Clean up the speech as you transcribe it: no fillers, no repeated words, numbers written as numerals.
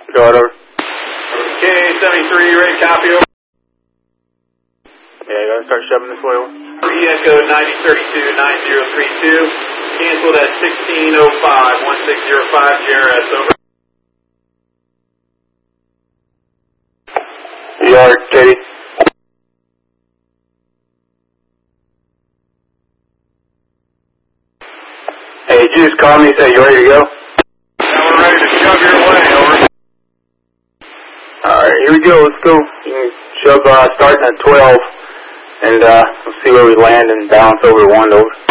Go ahead, over. Okay, 73, ready to copy, over. Yeah, you gotta start shoving this way, over. Echo 9032-9032, canceled at 1605, 1605, JRS, over. ER, Katie. Hey, did you just call me and say you're ready to go? Now we're ready to shove your way, over. Alright, here we go, let's go. You can shove, starting at 12, and we'll see where we land and bounce over to 1, over.